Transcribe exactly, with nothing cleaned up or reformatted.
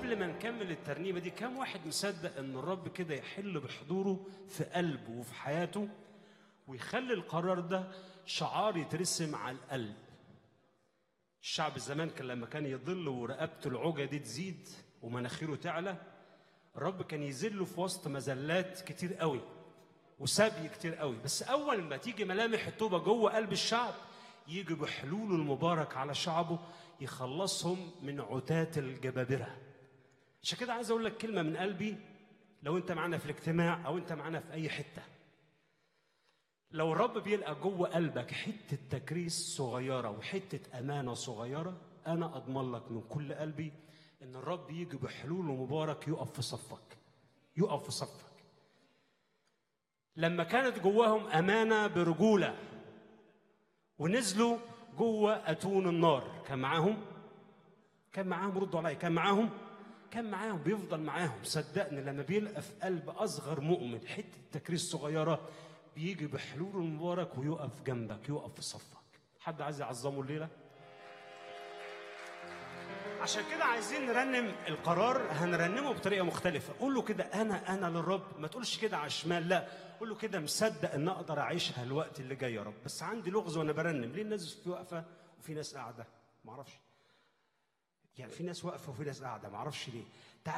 قبل ما نكمل الترنيمة دي، كم واحد مصدق ان الرب كده يحل بحضوره في قلبه وفي حياته ويخلي القرار ده شعار يترسم على القلب؟ الشعب زمان كان لما كان يضل ورقبته العوجة دي تزيد ومناخيره تعلى، الرب كان يذله في وسط مذلات كتير قوي وسبي كتير قوي، بس اول ما تيجي ملامح التوبة جوه قلب الشعب يجي بحلوله المبارك على شعبه يخلصهم من عتات الجبابرة. عشان كده عايز اقول لك كلمة من قلبي، لو انت معانا في الاجتماع او انت معانا في اي حتة، لو الرب بيلقى جوه قلبك حتة تكريس صغيرة وحتة أمانة صغيرة، أنا أضمن لك من كل قلبي إن الرب يجي بحلول مبارك يقف في صفك، يقف في صفك. لما كانت جواهم أمانة برجولة ونزلوا جوه أتون النار، كان معاهم كان معاهم ردوا عليا كان معاهم كان معاهم بيفضل معاهم. صدقني لما بيلقى في قلب أصغر مؤمن حتة تكريس صغيرة بيجي بحلول المبارك ويقف جنبك، يقف في صفك. حد عايز يعظمه الليلة؟ عشان كده عايزين نرنم القرار، هنرنمه بطريقة مختلفة. قول له كده أنا أنا للرب، ما تقولش كده على الشمال، لا قول له كده مصدق إن أقدر أعيشها الوقت اللي جاي يا رب، بس عندي لغز وأنا برنم. ليه الناس في واقفة وفي ناس قاعدة؟ معرفش، يعني في ناس واقفة وفي ناس قاعدة، معرفش ليه.